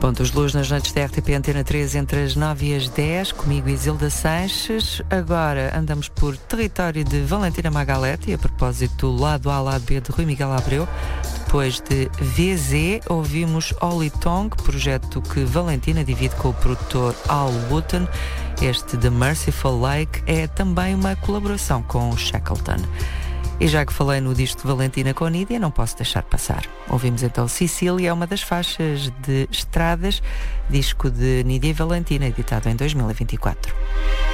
Pontos de luz nas noites da RTP Antena 3 entre as 9 e as 10, comigo Isilda Sanches. Agora andamos por território de Valentina Magalhães, e a propósito do lado A, lado B de Rui Miguel Abreu. Depois de VZ, ouvimos Oli Tong, projeto que Valentina divide com o produtor Al Wooten. Este The Merciful Lake é também uma colaboração com o Shackleton. E já que falei no disco de Valentina com Nídia, não posso deixar passar. Ouvimos então Sicília, uma das faixas de Estradas, disco de Nídia e Valentina, editado em 2024.